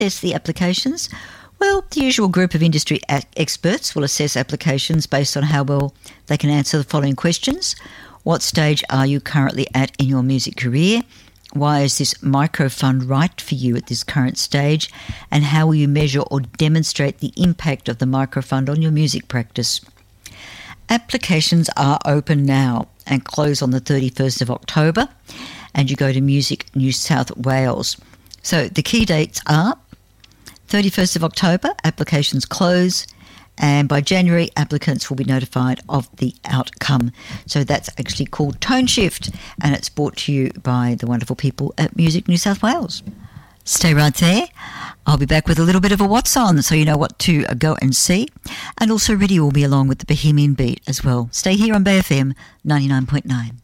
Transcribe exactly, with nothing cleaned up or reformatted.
assess the applications? Well, the usual group of industry a- experts will assess applications based on how well they can answer the following questions. What stage are you currently at in your music career? Why is this microfund right for you at this current stage? And how will you measure or demonstrate the impact of the microfund on your music practice? Applications are open now and close on the thirty-first of October, and you go to Music New South Wales. So the key dates are thirty-first of October, applications close, and by January, applicants will be notified of the outcome. So that's actually called Tone Shift, and it's brought to you by the wonderful people at Music New South Wales. Stay right there. I'll be back with a little bit of a what's on, so you know what to go and see. And also Riddy will be along with the Bohemian Beat as well. Stay here on Bay F M ninety-nine point nine.